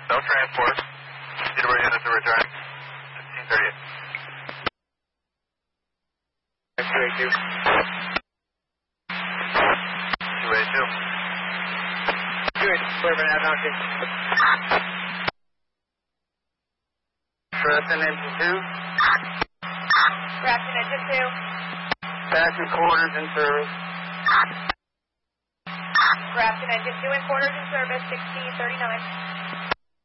No transport. Cedarburg units are returning. 1638. 282. 282. 282, Suburban Adnock. Grafton Engine 2. Grafton Engine 2. Passing quarters in service. Grafton Engine 2 in quarters in service, 1639.